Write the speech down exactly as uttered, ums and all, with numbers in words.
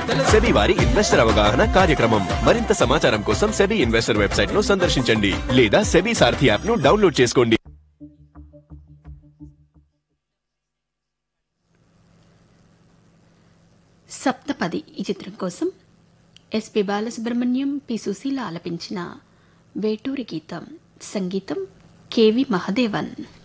SEBI వారి investor అవగాహన కార్యక్రమం. మరింత సమాచారం కోసం సెబీ ఇన్వెస్టర్ వెబ్సైట్ ను సందర్శించండి లేదా సెబీ సారథి యాప్ ను డౌన్లోడ్ చేసుకోండి. సప్తపది ఈ చిత్రం కోసం ఎస్పి బాలసుబ్రహ్మణ్యం, పి సుశీల ఆలపించిన వేటూరి గీతం, సంగీతం కెవి మహదేవన్.